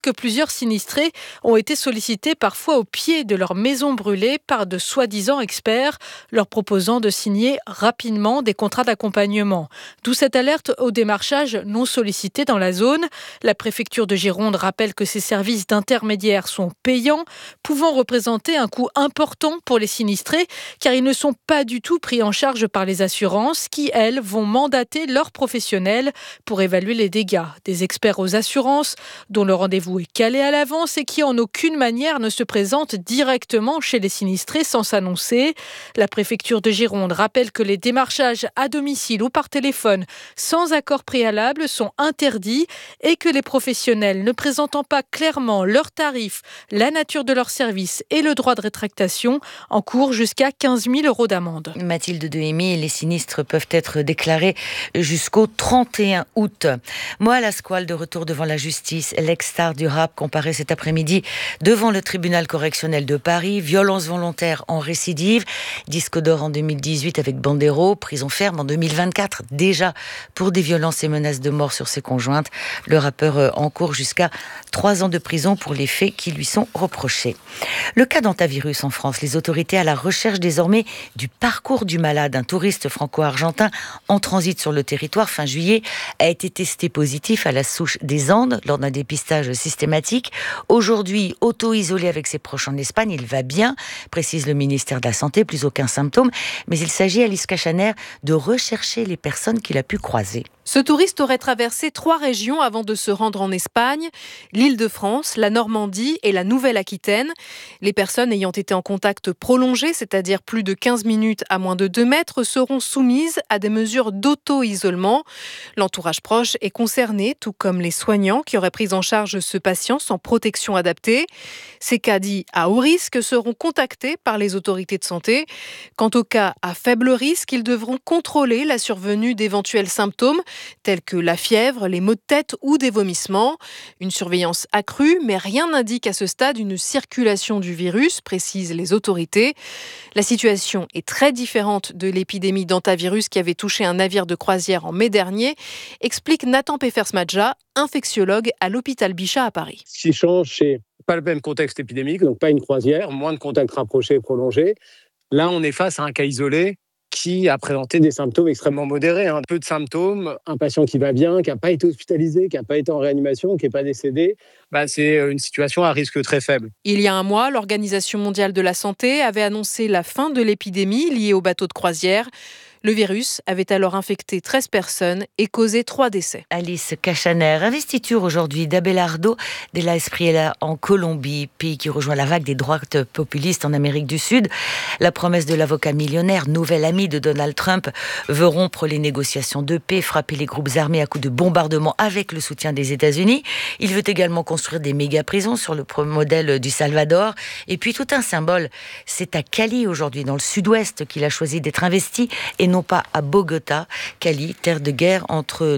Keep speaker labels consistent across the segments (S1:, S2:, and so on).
S1: que plusieurs sinistrés ont été sollicités parfois au pied de leur maison brûlée par de soi-disant experts, leur proposant de signer rapidement des contrats d'accompagnement. D'où cette alerte au démarchage non sollicité dans la zone. La préfecture de Gironde rappelle que ces services d'intermédiaires sont payants, pouvant représenter un coût important pour les sinistrés, car ils ne sont pas du tout pris en charge par les assurances qui, elles, vont mandater leurs professionnels pour évaluer les dégâts. Des experts aux assurances dont le rendez-vous est calé à l'avance et qui en aucune manière ne se présentent directement chez les sinistrés sans s'annoncer. La préfecture de Gironde rappelle que les démarchages à domicile ou par téléphone sans accord préalable sont interdits et que les professionnels ne présentant pas clairement leurs tarifs, la nature de leur service et le droit de rétractation encourent jusqu'à 15 000 € d'amende.
S2: Mathilde Dehemy, les sinistres peuvent être déclarés jusqu'au 31 août. Moa Lasquale de retour devant la justice. L'ex-star du rap comparaît cet après-midi devant le tribunal correctionnel de Paris. Violence volontaire en récidive. Disque d'or en 2018 avec Bandero. Prison ferme en 2024 déjà pour des violences et menaces de mort sur ses conjointes. Le rappeur encourt jusqu'à 3 ans de prison pour les faits qui lui sont reprochés. Le cas d'Antavirus en France. Les autorités à la recherche désormais du parcours du malade. Un touriste franco-argentin en transit sur le territoire fin juillet a été testé positif à la souche des Andes lors d'un dépistage systématique. Aujourd'hui, auto-isolé avec ses proches en Espagne, il va bien, précise le ministère de la Santé, plus aucun symptôme. Mais il s'agit, Alice Cachaner, de rechercher les personnes qu'il a pu croiser.
S3: Ce touriste aurait traversé 3 régions avant de se rendre en Espagne, l'Île-de-France, la Normandie et la Nouvelle-Aquitaine. Les personnes ayant été en contact prolongé, c'est-à-dire plus de 15 minutes à moins de 2 mètres, seront soumises à des mesures d'auto-isolement. L'entourage proche est concerné, tout comme les soignants qui auraient pris en charge ce patient sans protection adaptée. Ces cas dits à haut risque seront contactés par les autorités de santé. Quant aux cas à faible risque, ils devront contrôler la survenue d'éventuels symptômes tels que la fièvre, les maux de tête ou des vomissements. Une surveillance accrue, mais rien n'indique à ce stade une circulation du virus, précisent les autorités. La situation est très différente de l'épidémie d'hantavirus qui avait touché un navire de croisière en mai dernier, explique Nathan Peffersmadja, infectiologue à l'hôpital Bichat à Paris.
S4: Ce qui change, c'est pas le même contexte épidémique, donc pas une croisière, moins de contacts rapprochés et prolongés. Là, on est face à un cas isolé qui a présenté des symptômes extrêmement modérés. Peu de symptômes, un patient qui va bien, qui n'a pas été hospitalisé, qui n'a pas été en réanimation, qui n'est pas décédé. C'est une situation à risque très faible.
S3: Il y a un mois, l'Organisation mondiale de la santé avait annoncé la fin de l'épidémie liée aux bateaux de croisière. Le virus avait alors infecté 13 personnes et causé 3 décès.
S2: Alice Cachaner, investiture aujourd'hui d'Abelardo Della Espriella en Colombie, pays qui rejoint la vague des droites populistes en Amérique du Sud. La promesse de l'avocat millionnaire, nouvel ami de Donald Trump, veut rompre les négociations de paix, frapper les groupes armés à coups de bombardement avec le soutien des États-Unis. Il veut également construire des méga-prisons sur le modèle du Salvador. Et puis tout un symbole, c'est à Cali aujourd'hui, dans le sud-ouest, qu'il a choisi d'être investi et non pas à Bogota, Cali, terre de guerre entre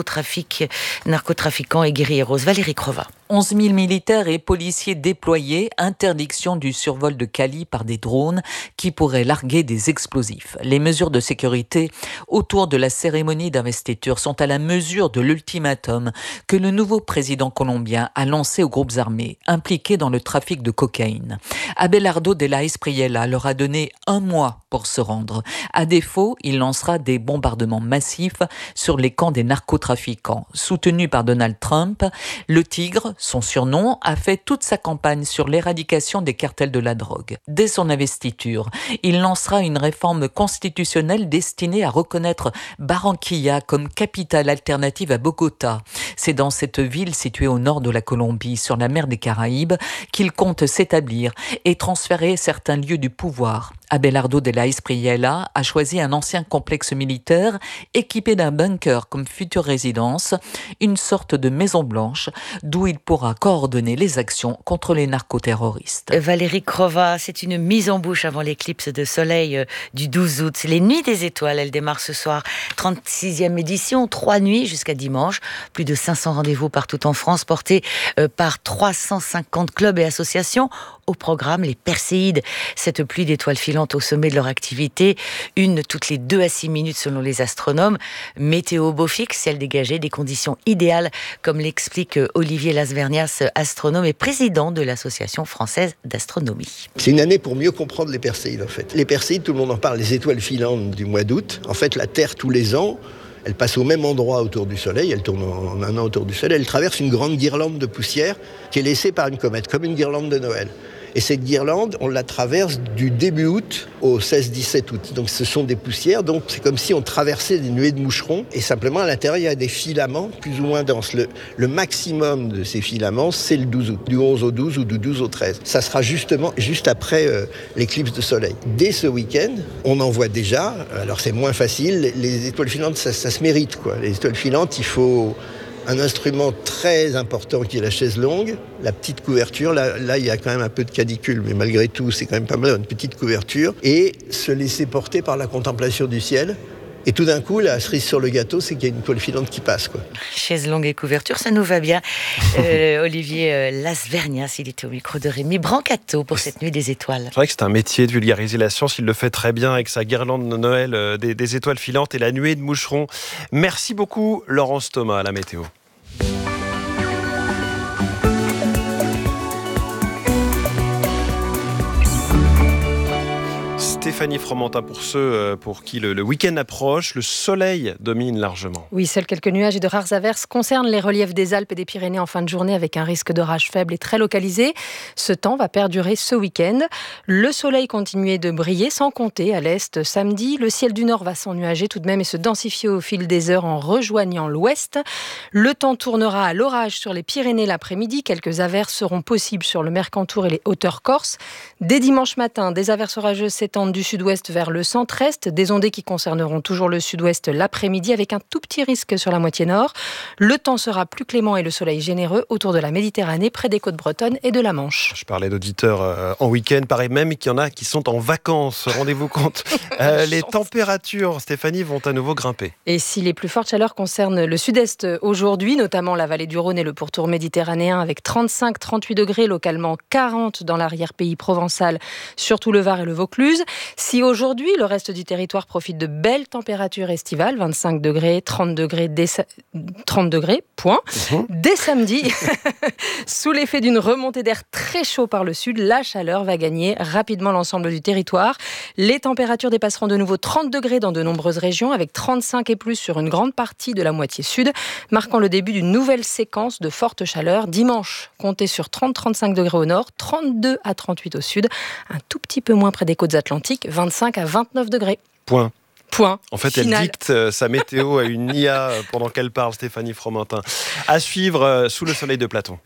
S2: narcotrafiquants et guérilleros. Valérie Crova.
S5: 11 000 militaires et policiers déployés, interdiction du survol de Cali par des drones qui pourraient larguer des explosifs. Les mesures de sécurité autour de la cérémonie d'investiture sont à la mesure de l'ultimatum que le nouveau président colombien a lancé aux groupes armés impliqués dans le trafic de cocaïne. Abelardo Della Espriella leur a donné 1 mois pour se rendre. À défaut, il lancera des bombardements massifs sur les camps des narcotrafiquants. Soutenu par Donald Trump, le Tigre, son surnom, a fait toute sa campagne sur l'éradication des cartels de la drogue. Dès son investiture, il lancera une réforme constitutionnelle destinée à reconnaître Barranquilla comme capitale alternative à Bogota. C'est dans cette ville située au nord de la Colombie, sur la mer des Caraïbes, qu'il compte s'établir et transférer certains lieux du pouvoir. Abelardo Della Espriella a choisi un ancien complexe militaire équipé d'un bunker comme future résidence, une sorte de maison blanche d'où il pourra coordonner les actions contre les narcoterroristes.
S2: Valérie Crova, c'est une mise en bouche avant l'éclipse de soleil du 12 août. Les Nuits des Étoiles, elles démarrent ce soir. 36e édition, 3 nuits jusqu'à dimanche. Plus de 500 rendez-vous partout en France, portés par 350 clubs et associations au programme, les Perséides, cette pluie d'étoiles filantes au sommet de leur activité, une toutes les 2 à 6 minutes selon les astronomes. Météo beau fixe, celle dégagée des conditions idéales, comme l'explique Olivier Lasvernias, astronome et président de l'Association française d'astronomie.
S6: C'est une année pour mieux comprendre les Perséides en fait. Les Perséides, tout le monde en parle, les étoiles filantes du mois d'août. En fait, la Terre, tous les ans, elle passe au même endroit autour du Soleil, elle tourne en un an autour du Soleil, elle traverse une grande guirlande de poussière qui est laissée par une comète, comme une guirlande de Noël. Et cette guirlande, on la traverse du début août au 16-17 août. Donc ce sont des poussières, donc c'est comme si on traversait des nuées de moucherons. Et simplement, à l'intérieur, il y a des filaments plus ou moins denses. Le maximum de ces filaments, c'est le 12 août, du 11 au 12 ou du 12 au 13. Ça sera justement juste après l'éclipse de soleil. Dès ce week-end, on en voit déjà. Alors c'est moins facile. Les étoiles filantes, ça se mérite, quoi. Les étoiles filantes, il faut un instrument très important qui est la chaise longue, la petite couverture, là il y a quand même un peu de canicule, mais malgré tout c'est quand même pas mal, une petite couverture, et se laisser porter par la contemplation du ciel. Et tout d'un coup, la cerise sur le gâteau, c'est qu'il y a une étoile filante qui passe, quoi.
S2: Chaise longue et couverture, ça nous va bien. Olivier Lasvernias, il était au micro de Rémi Brancato pour cette nuit des étoiles.
S7: C'est vrai que c'est un métier de vulgariser la science. Il le fait très bien avec sa guirlande de Noël, des étoiles filantes et la nuée de moucherons. Merci beaucoup, Laurence Thomas, à la météo. Stéphanie Fromentin, pour ceux pour qui le week-end approche, le soleil domine largement.
S8: Oui, seuls quelques nuages et de rares averses concernent les reliefs des Alpes et des Pyrénées en fin de journée avec un risque d'orage faible et très localisé. Ce temps va perdurer ce week-end. Le soleil continuait de briller sans compter à l'est samedi. Le ciel du nord va s'ennuager tout de même et se densifier au fil des heures en rejoignant l'ouest. Le temps tournera à l'orage sur les Pyrénées l'après-midi. Quelques averses seront possibles sur le Mercantour et les hauteurs corses. Dès dimanche matin, des averses orageuses s'étendent du sud-ouest vers le centre-est, des ondées qui concerneront toujours le sud-ouest l'après-midi avec un tout petit risque sur la moitié nord. Le temps sera plus clément et le soleil généreux autour de la Méditerranée, près des côtes bretonnes et de la Manche.
S7: Je parlais d'auditeurs en week-end, pareil même qu'il y en a qui sont en vacances, rendez-vous compte. Les températures, Stéphanie, vont à nouveau grimper.
S8: Et si les plus fortes chaleurs concernent le sud-est aujourd'hui, notamment la vallée du Rhône et le pourtour méditerranéen avec 35-38 degrés, localement 40 dans l'arrière-pays provençal, surtout le Var et le Vaucluse. Si aujourd'hui, le reste du territoire profite de belles températures estivales, 25 degrés, 30 degrés, 30 degrés, point. Dès samedi, sous l'effet d'une remontée d'air très chaud par le sud, la chaleur va gagner rapidement l'ensemble du territoire. Les températures dépasseront de nouveau 30 degrés dans de nombreuses régions, avec 35 et plus sur une grande partie de la moitié sud, marquant le début d'une nouvelle séquence de forte chaleur. Dimanche, comptez sur 30-35 degrés au nord, 32 à 38 au sud, un tout petit peu moins près des côtes atlantiques, 25 à 29 degrés.
S7: Point. En fait,
S8: Final.
S7: Elle dicte sa météo à une IA pendant qu'elle parle, Stéphanie Fromentin. À suivre sous le soleil de Platon.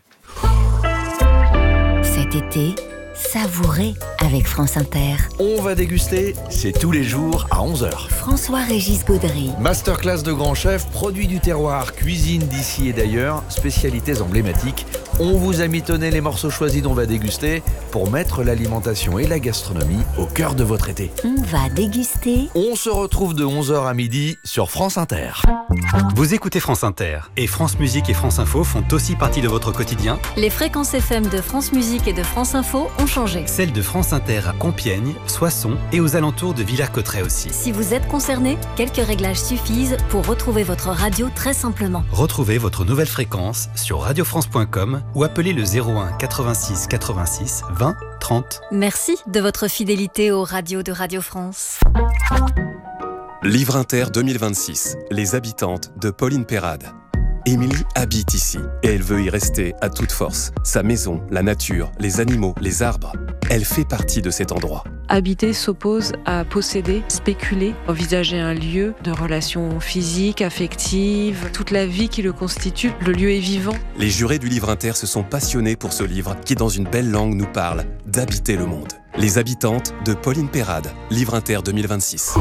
S9: Cet été, savourez avec France Inter.
S10: On va déguster, c'est tous les jours à 11h.
S9: François-Régis Gaudry.
S10: Masterclass de grands chefs, produits du terroir, cuisine d'ici et d'ailleurs, spécialités emblématiques. On vous a mitonné les morceaux choisis dont on va déguster pour mettre l'alimentation et la gastronomie au cœur de votre été.
S9: On va déguster.
S10: On se retrouve de 11h à midi sur France Inter.
S11: Vous écoutez France Inter et France Musique et France Info font aussi partie de votre quotidien.
S12: Les fréquences FM de France Musique et de France Info ont changé.
S11: Celles de France Inter à Compiègne, Soissons et aux alentours de Villers-Cotterêts aussi.
S12: Si vous êtes concerné, quelques réglages suffisent pour retrouver votre radio très simplement.
S11: Retrouvez votre nouvelle fréquence sur radiofrance.com ou appelez le 01 86 86 20 30.
S12: Merci de votre fidélité aux radios de Radio France.
S13: Livre Inter 2026, Les habitantes de Pauline Perrade. Émilie habite ici et elle veut y rester à toute force. Sa maison, la nature, les animaux, les arbres, elle fait partie de cet endroit.
S14: Habiter s'oppose à posséder, spéculer, envisager un lieu de relations physiques, affectives, toute la vie qui le constitue, le lieu est vivant.
S13: Les jurés du Livre Inter se sont passionnés pour ce livre qui, dans une belle langue, nous parle d'habiter le monde. Les habitantes de Pauline Perrade, Livre Inter 2026.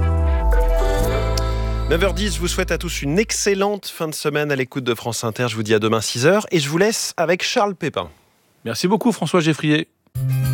S7: 9h10, je vous souhaite à tous une excellente fin de semaine à l'écoute de France Inter. Je vous dis à demain 6h et je vous laisse avec Charles Pépin.
S15: Merci beaucoup François Geffrier.